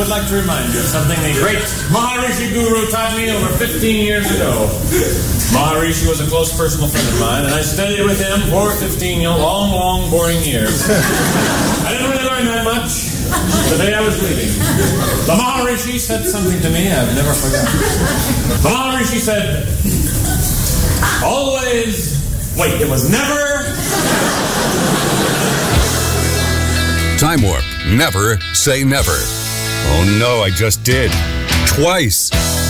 would like to remind you of something the great Maharishi Guru taught me over 15 years ago. Maharishi was a close personal friend of mine, and I studied with him for 15 long, boring years. I didn't really learn that much. The day I was leaving, the Maharishi said something to me I've never forgotten. The Maharishi said, always, wait, it was never... Time Warp. Never say never. Oh no, I just did. Twice.